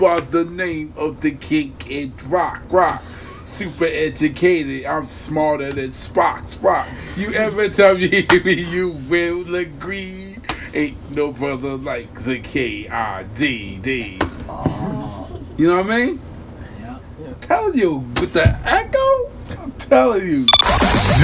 by the name of the king in rock. Super educated, I'm smarter than Spock. You ever tell me you will agree? Ain't no brother like the K-I-D-D. You know what I mean? Yeah. I'm telling you, with the echo, I'm telling you.